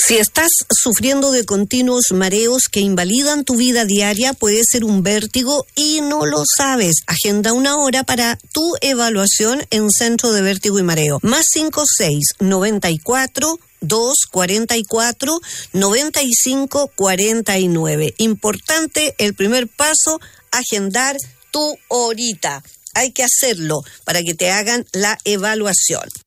Si estás sufriendo de continuos mareos que invalidan tu vida diaria, puede ser un vértigo y no lo sabes. Agenda una hora para tu evaluación en Centro de Vértigo y Mareo. +56 94 244 95 49. Importante, el primer paso, agendar tu horita. Hay que hacerlo para que te hagan la evaluación.